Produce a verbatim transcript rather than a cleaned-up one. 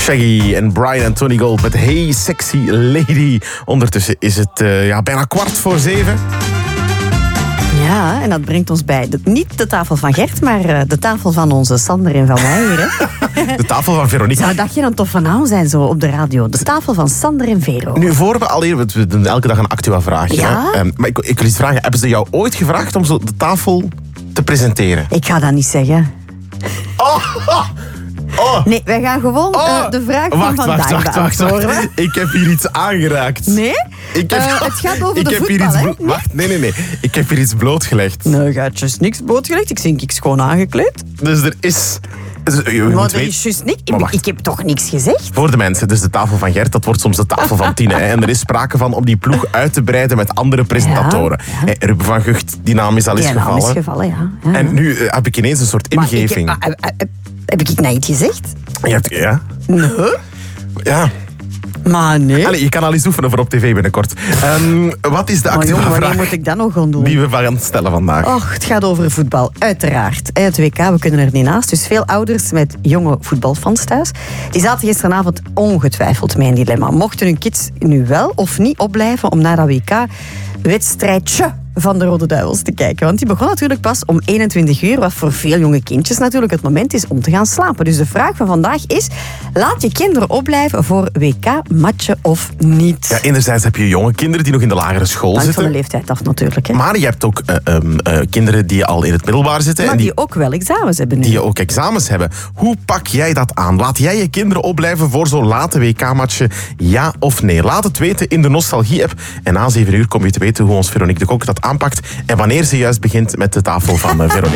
Shaggy en Brian en Tony Gold met Hey Sexy Lady. Ondertussen is het uh, ja, bijna kwart voor zeven. Ja, en dat brengt ons bij de, niet de tafel van Gert, maar uh, de tafel van onze Sander en van mij hier. Hè? De tafel van Veronique. Zou dat je dan tof van naam zijn zo op de radio? De tafel van Sander en Vero. Nu, voor we al hier, we doen elke dag een actua vraag. Ja? Um, maar ik, ik wil iets vragen. Hebben ze jou ooit gevraagd om zo de tafel te presenteren? Ik ga dat niet zeggen. Oh, oh. Oh. Nee, wij gaan gewoon oh. uh, de vraag wacht, van vandaag wacht, wacht, wacht, wacht. Ik heb hier iets aangeraakt. Nee? Ik heb, uh, het gaat over ik de heb voetbal, hier iets hè? blo- Wacht, nee, nee, nee. Ik heb hier iets blootgelegd. Nee, je hebt juist niks blootgelegd. Ik zie ik schoon aangekleed. Dus er is... Dus, je, je maar moet er weten, is juist niks. Maar Ik, wacht. ik heb toch niks gezegd? voor de mensen, dus de tafel van Gert, dat wordt soms de tafel van Tine. Hè. En er is sprake van om die ploeg uit te breiden met andere presentatoren. Ja, ja. Hè, Ruben van Gucht, die naam is al eens Die naam gevallen. is gevallen, ja. ja. En nu uh, heb ik ineens een soort Maar ik heb, ingeving. uh, uh, uh, heb ik nou iets gezegd? Je hebt, ja? Nee. Ja. Maar nee. Allee, je kan al eens oefenen voor op tv binnenkort. Um, wat is de Maar actieve jongen, wanneer vraag moet ik dat nog gaan doen? die we gaan stellen vandaag? Och, het gaat over voetbal, uiteraard. Het W K, we kunnen er niet naast. Dus veel ouders met jonge voetbalfans thuis, die zaten gisteravond ongetwijfeld met een dilemma. Mochten hun kids nu wel of niet opblijven om naar dat W K-wedstrijdje van de Rode Duivels te kijken? Want die begon natuurlijk pas om eenentwintig uur, wat voor veel jonge kindjes natuurlijk het moment is om te gaan slapen. Dus de vraag van vandaag is, laat je kinderen opblijven voor W K-matchen of niet? Ja, enerzijds heb je jonge kinderen die nog in de lagere school Hangt van zitten. de leeftijd af natuurlijk. Hè. Maar je hebt ook uh, um, uh, kinderen die al in het middelbaar zitten. Maar en die die, ook wel examens hebben nu. die ook examens hebben. Hoe pak jij dat aan? Laat jij je kinderen opblijven voor zo'n late W K-matchen? Ja of nee? Laat het weten in de Nostalgie-app. En na zeven uur kom je te weten hoe ons Veronique de Kok dat aanpakt. En wanneer ze juist begint met de tafel van uh, Veronique.